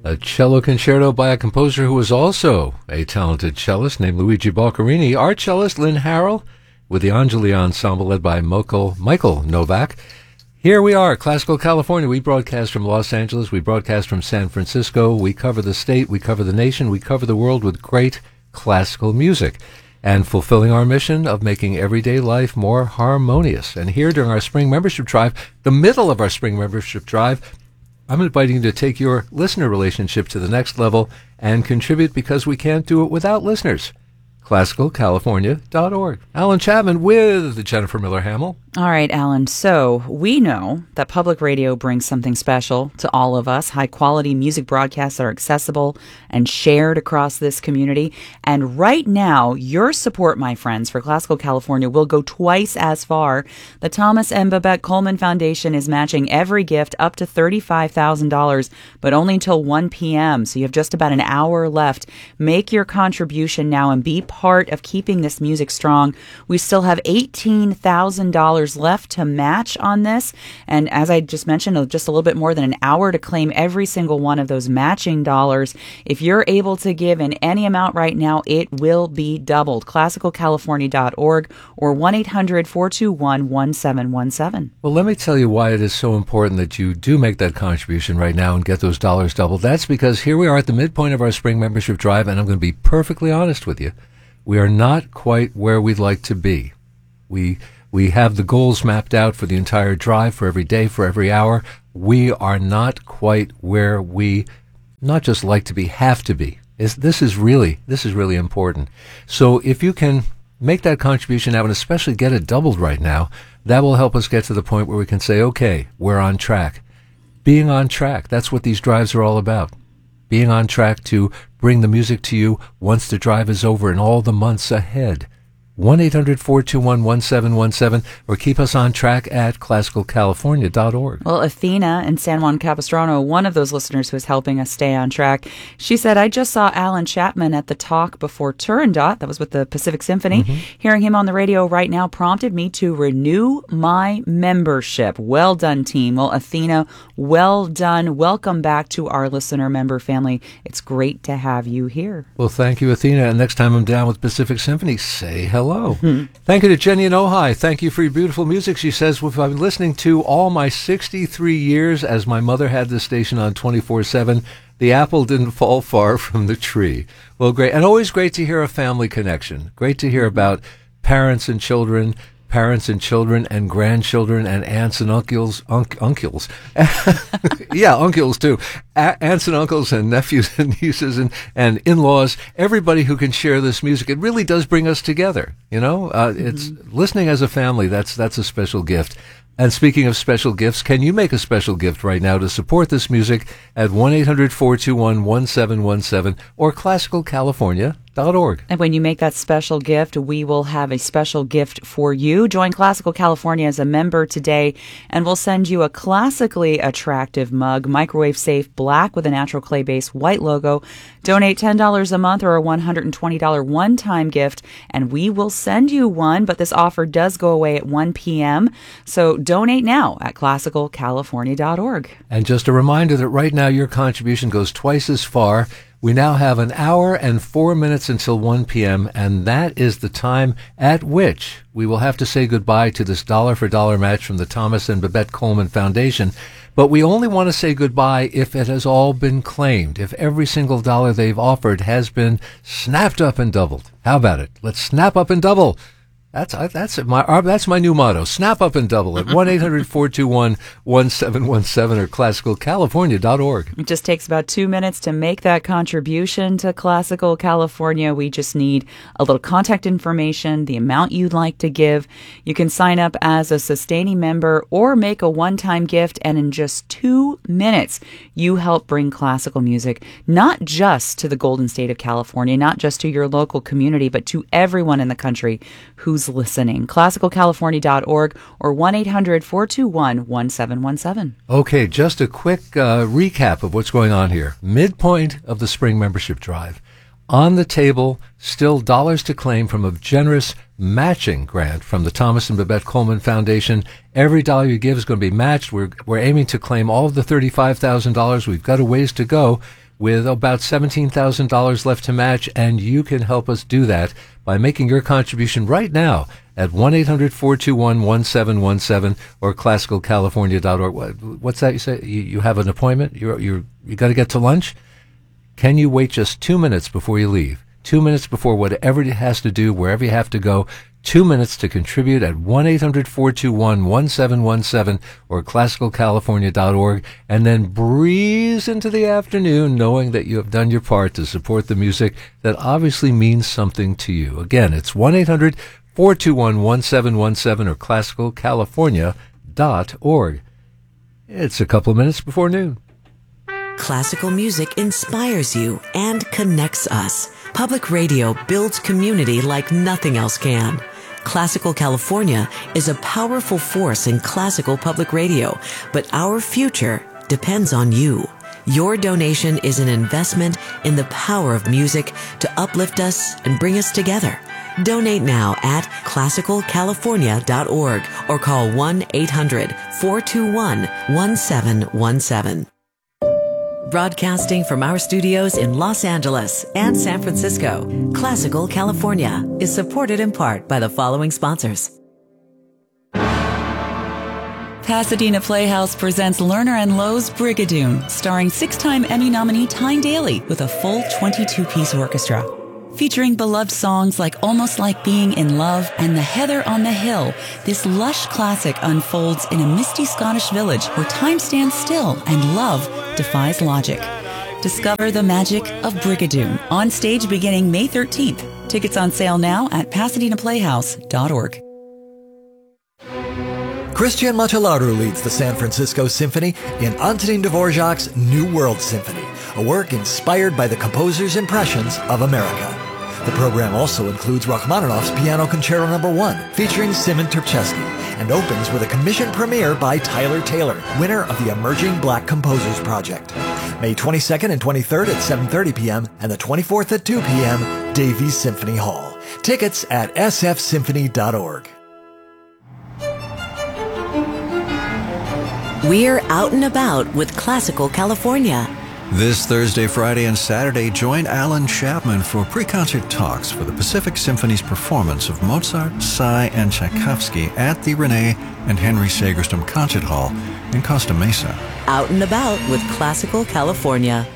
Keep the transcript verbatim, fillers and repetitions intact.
A cello concerto by a composer who was also a talented cellist named Luigi Boccherini. Our cellist, Lynn Harrell, with the Angeli Ensemble led by Michael, Michael Novak. Here we are, Classical California. We broadcast from Los Angeles. We broadcast from San Francisco. We cover the state. We cover the nation. We cover the world with great classical music and fulfilling our mission of making everyday life more harmonious. And here during our spring membership drive, the middle of our spring membership drive, I'm inviting you to take your listener relationship to the next level and contribute because we can't do it without listeners. classical california dot org. Alan Chapman with Jennifer Miller Hamill. All right, Alan. So we know that public radio brings something special to all of us, high-quality music broadcasts that are accessible and shared across this community. And right now, your support, my friends, for Classical California will go twice as far. The Thomas and Babette Coleman Foundation is matching every gift up to thirty-five thousand dollars, but only until one p.m., so you have just about an hour left. Make your contribution now and be part of keeping this music strong. We still have eighteen thousand dollars left to match on this. And as I just mentioned, just a little bit more than an hour to claim every single one of those matching dollars. If you're able to give in any amount right now, it will be doubled. classical california dot org or one eight hundred four two one one seven one seven. Well, let me tell you why it is so important that you do make that contribution right now and get those dollars doubled. That's because here we are at the midpoint of our spring membership drive, and I'm going to be perfectly honest with you. We are not quite where we'd like to be. We we have the goals mapped out for the entire drive, for every day, for every hour. We are not quite where we not just like to be, have to be. Is this is really this is really important. So if you can make that contribution now and especially get it doubled right now, that will help us get to the point where we can say, okay, we're on track. Being on track, that's what these drives are all about. Being on track to bring the music to you once the drive is over and all the months ahead. one eight hundred four two one one seven one seven or keep us on track at classical california dot org. Well, Athena in San Juan Capistrano, one of those listeners who is helping us stay on track, she said, I just saw Alan Chapman at the talk before Turandot, that was with the Pacific Symphony. Mm-hmm. Hearing him on the radio right now prompted me to renew my membership. Well done, team. Well, Athena, well done. Welcome back to our listener member family. It's great to have you here. Well, thank you, Athena. And next time I'm down with Pacific Symphony, say hello. Hello. Mm-hmm. Thank you to Jenny in Ojai. Thank you for your beautiful music. She says, if I've been listening to all my sixty-three years as my mother had this station on twenty-four seven, the apple didn't fall far from the tree. Well, great. And always great to hear a family connection. Great to hear about parents and children, parents and children and grandchildren and aunts and uncles, unc- uncles. yeah, uncles too. A- aunts and uncles and nephews and nieces and, and in-laws, everybody who can share this music. It really does bring us together, you know? Uh, mm-hmm. It's listening as a family, that's that's a special gift. And speaking of special gifts, can you make a special gift right now to support this music at one eight hundred four two one one seven one seven or classical california dot org. And when you make that special gift, we will have a special gift for you. Join Classical California as a member today, and we'll send you a classically attractive mug, microwave safe, black with a natural clay base, white logo. Donate ten dollars a month or a one hundred twenty dollars one-time gift, and we will send you one, but this offer does go away at one p.m., so donate now at classical california dot org. And just a reminder that right now your contribution goes twice as far. We now have an hour and four minutes until one p.m., and that is the time at which we will have to say goodbye to this dollar-for-dollar match from the Thomas and Babette Coleman Foundation. But we only want to say goodbye if it has all been claimed, if every single dollar they've offered has been snapped up and doubled. How about it? Let's snap up and double. That's that's my uh, that's my new motto. Snap up and double at one eight hundred four two one one seven one seven or classical california dot org. It just takes about two minutes to make that contribution to Classical California. We just need a little contact information, the amount you'd like to give. You can sign up as a sustaining member or make a one-time gift, and in just two minutes, you help bring classical music not just to the Golden State of California, not just to your local community, but to everyone in the country who's listening. classical california dot org or one eight hundred four two one one seven one seven. Okay, just a quick uh, recap of what's going on here. Midpoint of the spring membership drive. On the table, still dollars to claim from a generous matching grant from the Thomas and Babette Coleman Foundation. Every dollar you give is going to be matched. We're, we're aiming to claim all of the thirty-five thousand dollars. We've got a ways to go. with about seventeen thousand dollars left to match, and you can help us do that by making your contribution right now at one eight hundred four two one one seven one seven or classical california dot org. What's that you say? You, you have an appointment? You're, you're, you got to get to lunch? Can you wait just two minutes before you leave? Two minutes before whatever it has to do, wherever you have to go, two minutes to contribute at one eight hundred four two one one seven one seven or classical california dot org, and then breeze into the afternoon knowing that you have done your part to support the music that obviously means something to you. Again, it's one eight hundred four two one one seven one seven or classical california dot org. It's a couple of minutes before noon. Classical music inspires you and connects us. Public radio builds community like nothing else can. Classical California is a powerful force in classical public radio, but our future depends on you. Your donation is an investment in the power of music to uplift us and bring us together. Donate now at classical california dot org or call one eight hundred four two one one seven one seven. Broadcasting from our studios in Los Angeles and San Francisco, Classical California is supported in part by the following sponsors. Pasadena Playhouse presents Lerner and Lowe's Brigadoon, starring six-time Emmy nominee Tyne Daly with a full twenty-two piece orchestra. Featuring beloved songs like Almost Like Being in Love and The Heather on the Hill, this lush classic unfolds in a misty Scottish village where time stands still and love defies logic. Discover the magic of Brigadoon on stage beginning May thirteenth. Tickets on sale now at pasadena playhouse dot org. Christian Machalaru leads the San Francisco Symphony in Antonin Dvorak's New World Symphony, a work inspired by the composer's impressions of America. The program also includes Rachmaninoff's Piano Concerto Number one, featuring Simon Terpchesky, and opens with a commission premiere by Tyler Taylor, winner of the Emerging Black Composers Project. May twenty-second and twenty-third at seven thirty p.m. and the twenty-fourth at two p.m., Davies Symphony Hall. Tickets at s f symphony dot org. We're out and about with Classical California. This Thursday, Friday, and Saturday, join Alan Chapman for pre-concert talks for the Pacific Symphony's performance of Mozart, Psy, and Tchaikovsky at the Renee and Henry Sagerstam Concert Hall in Costa Mesa. Out and about with Classical California.